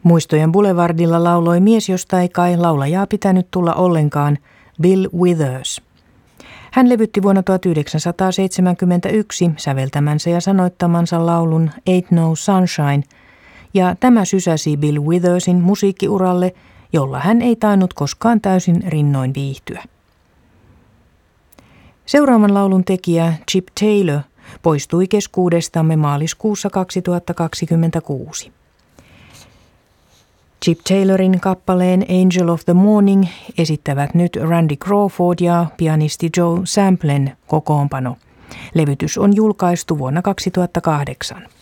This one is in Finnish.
Muistojen Boulevardilla lauloi mies, josta ei kai laulajaa pitänyt tulla ollenkaan, Bill Withers. Hän levytti vuonna 1971 säveltämänsä ja sanoittamansa laulun Ain't No Sunshine, ja tämä sysäsi Bill Withersin musiikkiuralle, jolla hän ei tainnut koskaan täysin rinnoin viihtyä. Seuraavan laulun tekijä Chip Taylor poistui keskuudestamme maaliskuussa 2026. Chip Taylorin kappaleen Angel of the Morning esittävät nyt Randy Crawford ja pianisti Joe Samplen kokoonpano. Levytys on julkaistu vuonna 2008.